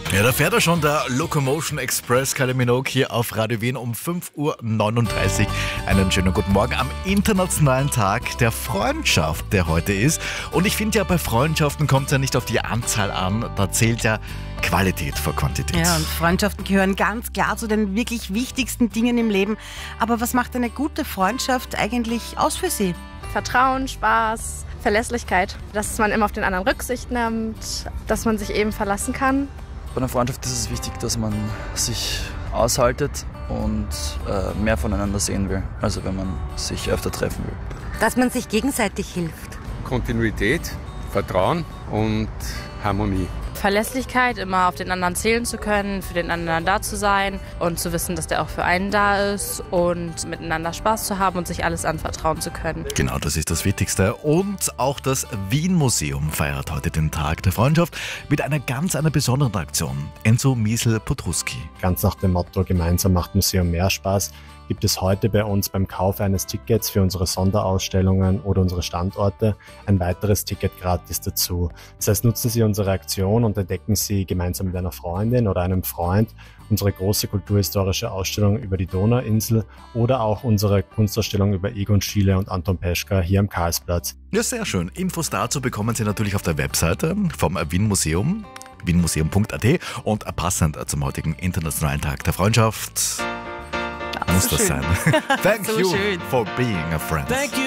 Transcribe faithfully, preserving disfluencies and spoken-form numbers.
Ja, da fährt er schon, der Locomotion Express, Kylie Minogue hier auf Radio Wien um fünf Uhr neununddreißig. Einen schönen guten Morgen am internationalen Tag der Freundschaft, der heute ist. Und ich finde ja, bei Freundschaften kommt es ja nicht auf die Anzahl an, da zählt ja Qualität vor Quantität. Ja, und Freundschaften gehören ganz klar zu den wirklich wichtigsten Dingen im Leben. Aber was macht eine gute Freundschaft eigentlich aus für Sie? Vertrauen, Spaß, Verlässlichkeit, dass man immer auf den anderen Rücksicht nimmt, dass man sich eben verlassen kann. Bei einer Freundschaft ist es wichtig, dass man sich aushaltet und äh, mehr voneinander sehen will, also wenn man sich öfter treffen will. Dass man sich gegenseitig hilft. Kontinuität, Vertrauen und Harmonie. Verlässlichkeit, immer auf den anderen zählen zu können, für den anderen da zu sein und zu wissen, dass der auch für einen da ist und miteinander Spaß zu haben und sich alles anvertrauen zu können. Genau, das ist das Wichtigste. Und auch das Wien-Museum feiert heute den Tag der Freundschaft mit einer ganz einer besonderen Aktion. Enzo Miesel-Potruski. Ganz nach dem Motto "Gemeinsam macht Museum mehr Spaß" gibt es heute bei uns beim Kauf eines Tickets für unsere Sonderausstellungen oder unsere Standorte ein weiteres Ticket gratis dazu. Das heißt, nutzen Sie unsere Aktion und entdecken Sie gemeinsam mit einer Freundin oder einem Freund unsere große kulturhistorische Ausstellung über die Donauinsel oder auch unsere Kunstausstellung über Egon Schiele und Anton Peschka hier am Karlsplatz. Ja, sehr schön. Infos dazu bekommen Sie natürlich auf der Webseite vom Wien-Museum, wien museum punkt a t, und passend zum heutigen Internationalen Tag der Freundschaft muss das sein. Thank So you schön. for being a friend. Thank you.